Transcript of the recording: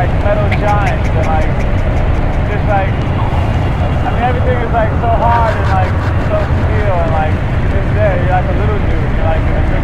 like metal giants and like just like I mean everything is like so hard and like so steel and like just there you're like a little dude, you're like in a